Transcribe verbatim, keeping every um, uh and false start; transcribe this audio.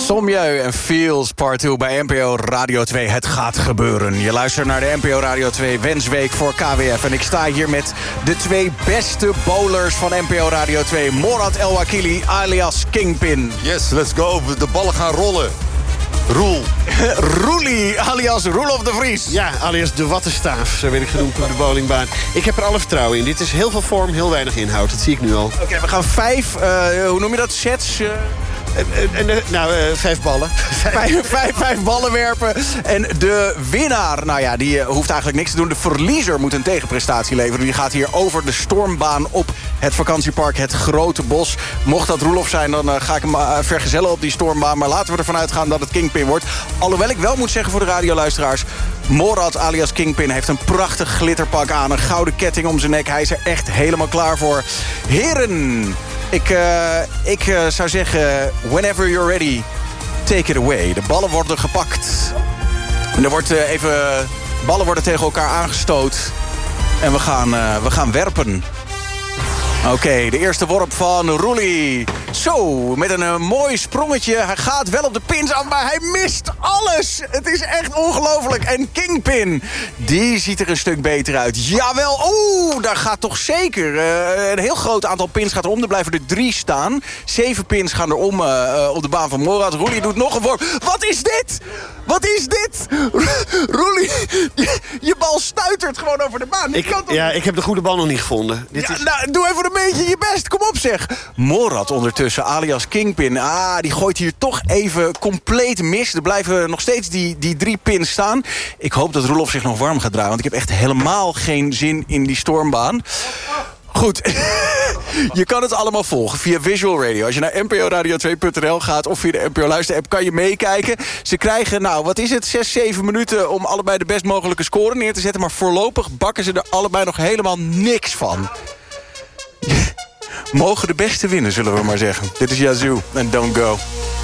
Sommieu en Feels Part twee bij N P O Radio twee. Het gaat gebeuren. Je luistert naar de N P O Radio twee Wensweek voor K W F. En ik sta hier met de twee beste bowlers van N P O Radio twee. Morad El-Wakili alias Kingpin. Yes, let's go. De ballen gaan rollen. Roel. Roelie alias Roelof de Vries. Ja, alias de wattenstaaf, zo werd ik genoemd op de bowlingbaan. Ik heb er alle vertrouwen in. Dit is heel veel vorm, heel weinig inhoud. Dat zie ik nu al. Oké, okay, we gaan vijf, uh, hoe noem je dat, sets... Uh... En, en, nou, uh, vijf ballen. Vijf, vijf, vijf ballen werpen. En de winnaar, nou ja, die uh, hoeft eigenlijk niks te doen. De verliezer moet een tegenprestatie leveren. Die gaat hier over de stormbaan op het vakantiepark Het Grote Bos. Mocht dat Roelof zijn, dan uh, ga ik hem uh, vergezellen op die stormbaan. Maar laten we ervan uitgaan dat het Kingpin wordt. Alhoewel ik wel moet zeggen voor de radioluisteraars... Morad alias Kingpin heeft een prachtig glitterpak aan. Een gouden ketting om zijn nek. Hij is er echt helemaal klaar voor. Heren... Ik, uh, ik uh, zou zeggen, whenever you're ready, take it away. De ballen worden gepakt. En er wordt uh, even, ballen worden tegen elkaar aangestoot. En we gaan, uh, we gaan werpen. Oké, okay, de eerste worp van Roelie. Zo, met een uh, mooi sprongetje. Hij gaat wel op de pins af, maar hij mist alles. Het is echt ongelooflijk. En Kingpin, die ziet er een stuk beter uit. Jawel, oeh, daar gaat toch zeker. Uh, een heel groot aantal pins gaat erom. Er blijven er drie staan. Zeven pins gaan erom uh, op de baan van Morad. Roelie doet nog een worp. Wat is dit? Wat is dit? Roelie, je, je bal stuitert gewoon over de baan. Ik, kan toch... Ja, ik heb de goede bal nog niet gevonden. Dit ja, is... nou, doe even een beetje je best. Kom op, zeg. Morad ondertussen, alias Kingpin. Ah, die gooit hier toch even compleet mis. Er blijven nog steeds die, die drie pins staan. Ik hoop dat Roelof zich nog warm gaat draaien. Want ik heb echt helemaal geen zin in die stormbaan. Goed, je kan het allemaal volgen via Visual Radio. Als je naar n p o radio twee punt n l gaat of via de N P O Luister-app kan je meekijken. Ze krijgen, nou, wat is het, zes, zeven minuten om allebei de best mogelijke score neer te zetten. Maar voorlopig bakken ze er allebei nog helemaal niks van. Mogen de beste winnen, zullen we maar zeggen. Dit is Yazoo en Don't Go.